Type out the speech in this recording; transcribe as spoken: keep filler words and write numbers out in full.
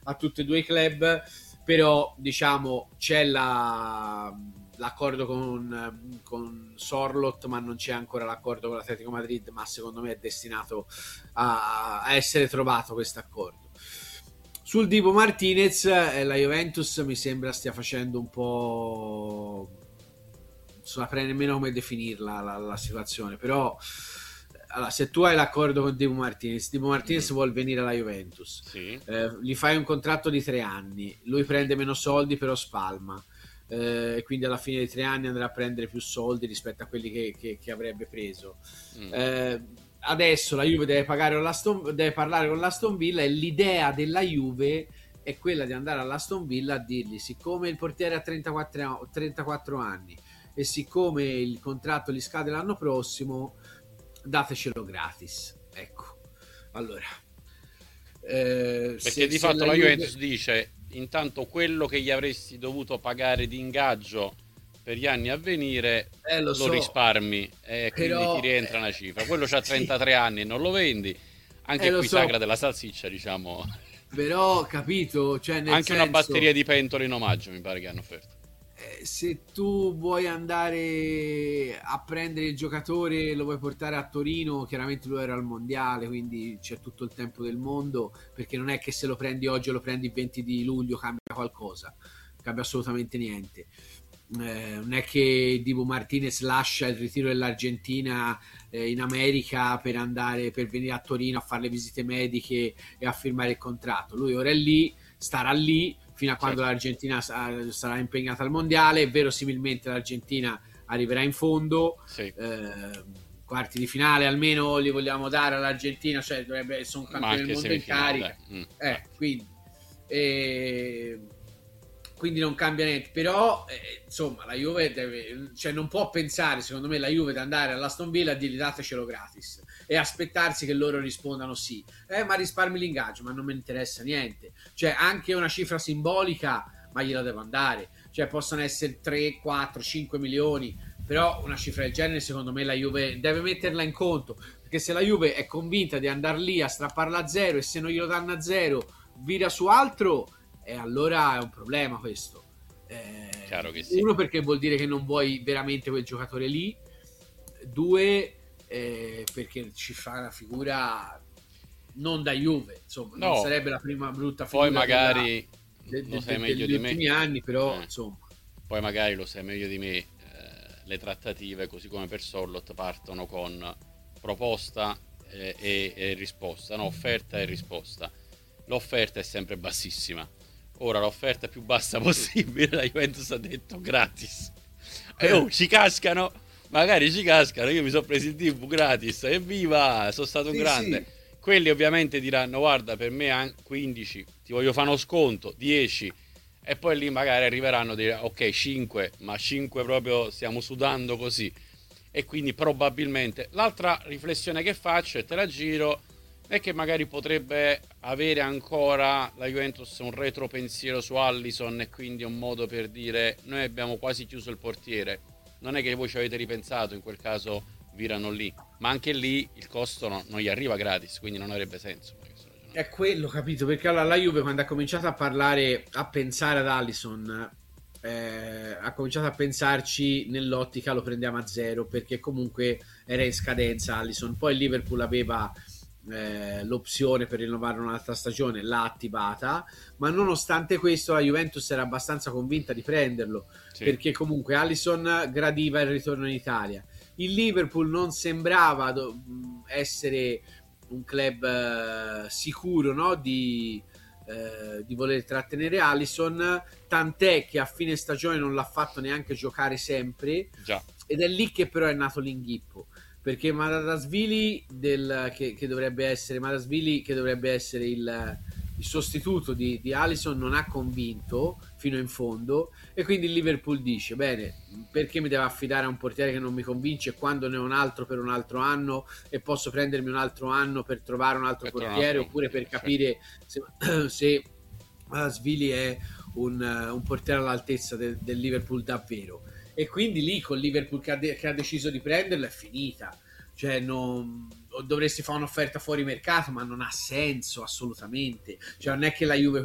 a tutti e due i club, però diciamo c'è la, l'accordo con, con Sorloth, ma non c'è ancora l'accordo con l'Atletico Madrid, ma secondo me è destinato a, a essere trovato questo accordo. Sul Dibu Martinez, eh, la Juventus mi sembra stia facendo un po', non saprei nemmeno come definirla la, la situazione, però allora, se tu hai l'accordo con Dibu Martinez, Dibu Martinez mm. vuol venire alla Juventus, sì. eh, gli fai un contratto di tre anni, lui prende meno soldi però spalma, e eh, quindi alla fine dei tre anni andrà a prendere più soldi rispetto a quelli che, che, che avrebbe preso. mm. eh, adesso la Juve deve, pagare l'Aston, deve parlare con l'Aston Villa, e l'idea della Juve è quella di andare all'Aston Villa a dirgli: siccome il portiere ha trentaquattro, trentaquattro anni e siccome il contratto gli scade l'anno prossimo, datecelo gratis. Ecco, allora eh, perché se, di fatto la, la Juventus Juve... dice: intanto quello che gli avresti dovuto pagare di ingaggio per gli anni a venire eh, lo, lo so, risparmi e però, quindi ti rientra eh, una cifra. Quello c'ha trentatré sì. anni e non lo vendi, anche eh, qui so. sagra della salsiccia, diciamo. Però capito, cioè nel anche senso, una batteria di pentole in omaggio mi pare che hanno offerto. eh, se tu vuoi andare a prendere il giocatore, lo vuoi portare a Torino, chiaramente lui era al mondiale, quindi c'è tutto il tempo del mondo, perché non è che se lo prendi oggi o lo prendi il venti di luglio cambia qualcosa, cambia assolutamente niente. Eh, non è che Dibu Martinez lascia il ritiro dell'Argentina eh, in America per andare per venire a Torino a fare le visite mediche e a firmare il contratto. Lui ora è lì, starà lì fino a quando certo. l'Argentina sa- sarà impegnata al mondiale, e verosimilmente l'Argentina arriverà in fondo, sì. eh, quarti di finale almeno li vogliamo dare all'Argentina, cioè dovrebbe essere un campione del mondo in carica, mm. eh, quindi eh, quindi non cambia niente, però eh, insomma la Juve deve, cioè non può pensare, secondo me, la Juve di andare all'Aston Villa e dirgli datecelo gratis e aspettarsi che loro rispondano sì, eh ma risparmi l'ingaggio, ma non mi interessa niente, cioè anche una cifra simbolica ma gliela devo andare, cioè possono essere tre, quattro, cinque milioni, però una cifra del genere secondo me la Juve deve metterla in conto, perché se la Juve è convinta di andare lì a strapparla a zero e se non glielo danno a zero vira su altro, e allora è un problema questo. Eh, Chiaro che sì. Uno, perché vuol dire che non vuoi veramente quel giocatore lì. Due, eh, perché ci fa una figura non da Juve, insomma, no. non sarebbe la prima brutta figura. Poi magari della, de, lo de, sai de, meglio degli di ultimi me. anni, però eh. insomma. Poi magari lo sai meglio di me. Eh, le trattative, così come per Sorloth, partono con proposta eh, e, e risposta, no? Offerta e risposta. L'offerta è sempre bassissima. Ora l'offerta più bassa possibile, la Juventus ha detto gratis. E oh, ci cascano, magari ci cascano. Io mi sono preso il Dibu gratis, evviva, sono stato un sì, grande. Sì. Quelli ovviamente diranno: guarda, per me quindici, ti voglio fare uno sconto, dieci. E poi lì magari arriveranno a dire: ok, cinque, ma cinque proprio stiamo sudando così. E quindi probabilmente l'altra riflessione che faccio, e te la giro, è che magari potrebbe avere ancora la Juventus un retropensiero su Alisson, e quindi un modo per dire: noi abbiamo quasi chiuso il portiere, non è che voi ci avete ripensato, in quel caso virano lì, ma anche lì il costo no, non gli arriva gratis, quindi non avrebbe senso. È quello, capito? Perché allora la Juve, quando ha cominciato a parlare, a pensare ad Alisson, eh, ha cominciato a pensarci nell'ottica lo prendiamo a zero, perché comunque era in scadenza Alisson. Poi il Liverpool aveva Eh, l'opzione per rinnovare un'altra stagione, l'ha attivata, ma nonostante questo la Juventus era abbastanza convinta di prenderlo, sì. Perché comunque Alisson gradiva il ritorno in Italia. Il Liverpool non sembrava do- essere un club eh, sicuro, no? di, eh, di voler trattenere Alisson, tant'è che a fine stagione non l'ha fatto neanche giocare sempre. Già. Ed è lì che però è nato l'inghippo, perché Madasvili del, che, che dovrebbe essere Madasvili che dovrebbe essere il, il sostituto di, di Alisson non ha convinto fino in fondo, e quindi il Liverpool dice: bene, perché mi devo affidare a un portiere che non mi convince quando ne ho un altro per un altro anno e posso prendermi un altro anno per trovare un altro per portiere, altro, oppure per capire certo. se, se Madasvili è un, un portiere all'altezza del, del Liverpool davvero. E quindi lì con Liverpool che ha, de- che ha deciso di prenderlo è finita, cioè non dovresti fare un'offerta fuori mercato, ma non ha senso assolutamente, cioè non è che la Juve